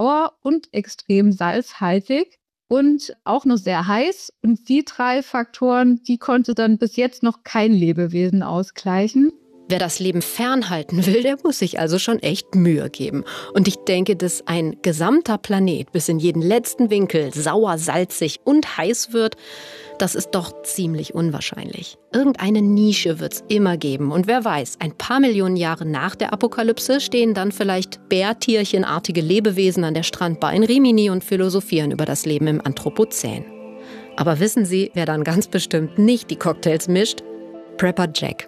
sauer und extrem salzhaltig und auch noch sehr heiß. Und die 3 Faktoren, die konnte dann bis jetzt noch kein Lebewesen ausgleichen. Wer das Leben fernhalten will, der muss sich also schon echt Mühe geben. Und ich denke, dass ein gesamter Planet bis in jeden letzten Winkel sauer, salzig und heiß wird, das ist doch ziemlich unwahrscheinlich. Irgendeine Nische wird's immer geben. Und wer weiß, ein paar Millionen Jahre nach der Apokalypse stehen dann vielleicht bärtierchenartige Lebewesen an der Strandbar in Rimini und philosophieren über das Leben im Anthropozän. Aber wissen Sie, wer dann ganz bestimmt nicht die Cocktails mischt? Prepper Jack.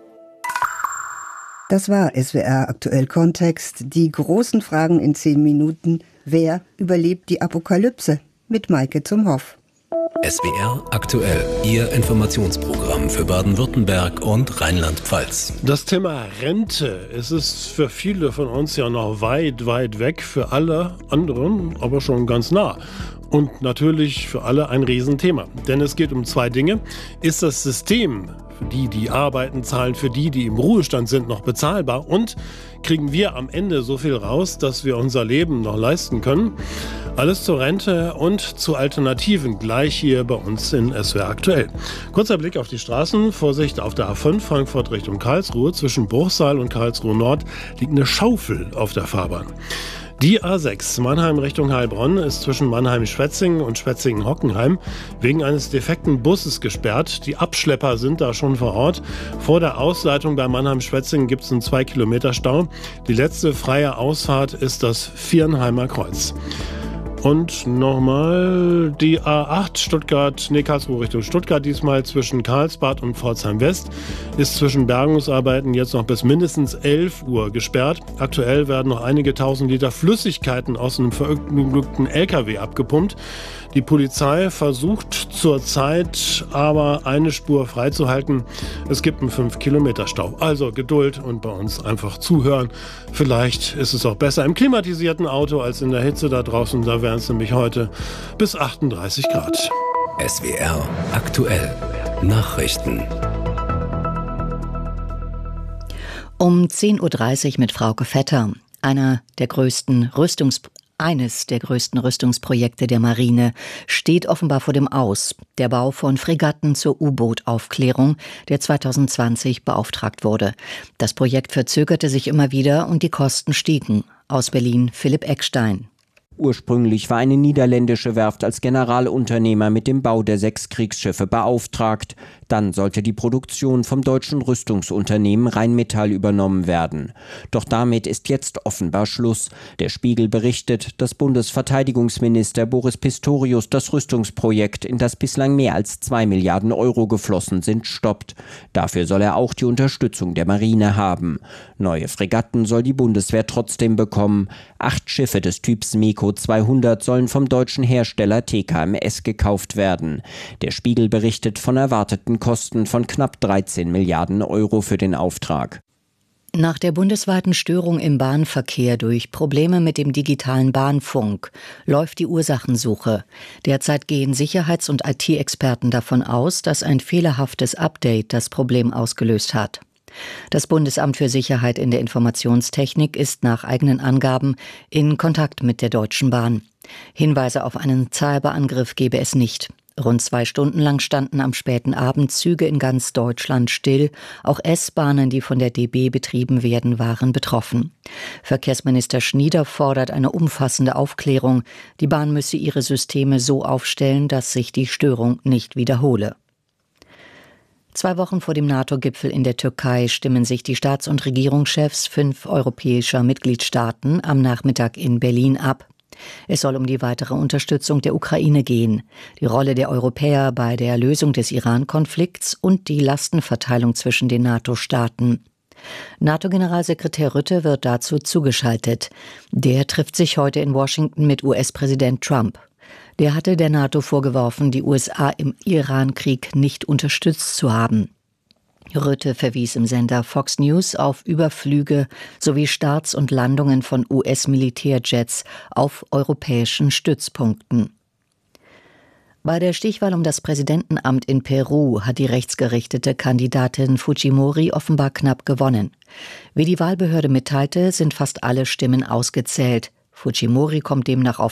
Das war SWR Aktuell Kontext. Die großen Fragen in 10 Minuten. Wer überlebt die Apokalypse? Mit Maike zum Hoff. SWR Aktuell, Ihr Informationsprogramm für Baden-Württemberg und Rheinland-Pfalz. Das Thema Rente, es ist für viele von uns ja noch weit, weit weg, für alle anderen aber schon ganz nah. Und natürlich für alle ein Riesenthema. Denn es geht um 2 Dinge. Ist das System für die, die arbeiten, zahlen für die, die im Ruhestand sind, noch bezahlbar? Und kriegen wir am Ende so viel raus, dass wir unser Leben noch leisten können? Alles zur Rente und zu Alternativen gleich hier bei uns in SWR Aktuell. Kurzer Blick auf die Straßen. Vorsicht auf der A5 Frankfurt Richtung Karlsruhe. Zwischen Bruchsal und Karlsruhe Nord liegt eine Schaufel auf der Fahrbahn. Die A6 Mannheim Richtung Heilbronn ist zwischen Mannheim-Schwetzingen und Schwetzingen-Hockenheim wegen eines defekten Busses gesperrt. Die Abschlepper sind da schon vor Ort. Vor der Ausleitung bei Mannheim-Schwetzingen gibt es einen 2 Kilometer Stau. Die letzte freie Ausfahrt ist das Viernheimer Kreuz. Und nochmal die A8 Karlsruhe Richtung Stuttgart, diesmal zwischen Karlsbad und Pforzheim West, ist zwischen Bergungsarbeiten jetzt noch bis mindestens 11 Uhr gesperrt. Aktuell werden noch einige tausend Liter Flüssigkeiten aus einem verunglückten LKW abgepumpt. Die Polizei versucht zurzeit aber eine Spur freizuhalten. Es gibt einen 5-Kilometer-Stau. Also Geduld und bei uns einfach zuhören. Vielleicht ist es auch besser im klimatisierten Auto als in der Hitze da draußen. Da wären es nämlich heute bis 38 Grad. SWR Aktuell Nachrichten. Um 10.30 Uhr mit Frauke Vetter. Eines der größten Rüstungsprojekte der Marine steht offenbar vor dem Aus. Der Bau von Fregatten zur U-Boot-Aufklärung, der 2020 beauftragt wurde. Das Projekt verzögerte sich immer wieder und die Kosten stiegen. Aus Berlin Philipp Eckstein. Ursprünglich war eine niederländische Werft als Generalunternehmer mit dem Bau der 6 Kriegsschiffe beauftragt. Dann sollte die Produktion vom deutschen Rüstungsunternehmen Rheinmetall übernommen werden. Doch damit ist jetzt offenbar Schluss. Der Spiegel berichtet, dass Bundesverteidigungsminister Boris Pistorius das Rüstungsprojekt, in das bislang mehr als 2 Milliarden Euro geflossen sind, stoppt. Dafür soll er auch die Unterstützung der Marine haben. Neue Fregatten soll die Bundeswehr trotzdem bekommen. 8 Schiffe des Typs MEKO 200 sollen vom deutschen Hersteller TKMS gekauft werden. Der Spiegel berichtet von erwarteten Kosten von knapp 13 Milliarden Euro für den Auftrag. Nach der bundesweiten Störung im Bahnverkehr durch Probleme mit dem digitalen Bahnfunk läuft die Ursachensuche. Derzeit gehen Sicherheits- und IT-Experten davon aus, dass ein fehlerhaftes Update das Problem ausgelöst hat. Das Bundesamt für Sicherheit in der Informationstechnik ist nach eigenen Angaben in Kontakt mit der Deutschen Bahn. Hinweise auf einen Cyberangriff gebe es nicht. Rund 2 Stunden lang standen am späten Abend Züge in ganz Deutschland still. Auch S-Bahnen, die von der DB betrieben werden, waren betroffen. Verkehrsminister Schnieder fordert eine umfassende Aufklärung. Die Bahn müsse ihre Systeme so aufstellen, dass sich die Störung nicht wiederhole. 2 Wochen vor dem NATO-Gipfel in der Türkei stimmen sich die Staats- und Regierungschefs 5 europäischer Mitgliedstaaten am Nachmittag in Berlin ab. Es soll um die weitere Unterstützung der Ukraine gehen, die Rolle der Europäer bei der Lösung des Iran-Konflikts und die Lastenverteilung zwischen den NATO-Staaten. NATO-Generalsekretär Rutte wird dazu zugeschaltet. Der trifft sich heute in Washington mit US-Präsident Trump. Der hatte der NATO vorgeworfen, die USA im Iran-Krieg nicht unterstützt zu haben. Rutte verwies im Sender Fox News auf Überflüge sowie Starts und Landungen von US-Militärjets auf europäischen Stützpunkten. Bei der Stichwahl um das Präsidentenamt in Peru hat die rechtsgerichtete Kandidatin Fujimori offenbar knapp gewonnen. Wie die Wahlbehörde mitteilte, sind fast alle Stimmen ausgezählt. Fujimori kommt demnach auf